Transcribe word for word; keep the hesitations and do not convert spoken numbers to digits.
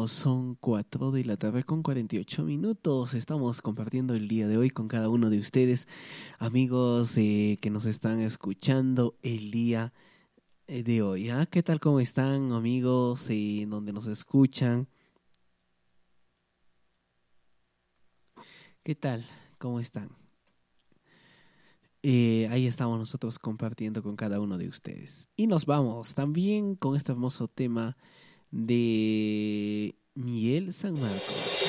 amigos, son cuatro de la tarde con cuarenta y ocho minutos. Estamos compartiendo el día de hoy con cada uno de ustedes, amigos eh, que nos están escuchando el día eh, de hoy. ¿Ah? ¿Qué tal? ¿Cómo están, amigos? Eh, donde nos escuchan. ¿Qué tal? ¿Cómo están? Eh, ahí estamos nosotros compartiendo con cada uno de ustedes. Y nos vamos también con este hermoso tema de Miguel San Marcos.